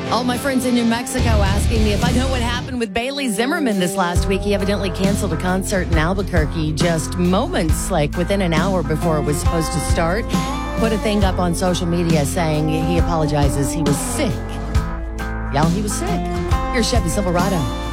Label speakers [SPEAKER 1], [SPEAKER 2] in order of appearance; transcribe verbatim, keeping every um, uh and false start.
[SPEAKER 1] All my friends in New Mexico asking me if I know what happened with Bailey Zimmerman this last week. He evidently canceled a concert in Albuquerque just moments, like within an hour before it was supposed to start. Put a thing up on social media saying he apologizes. He was sick. Y'all, he was sick. Here's Chevy Silverado.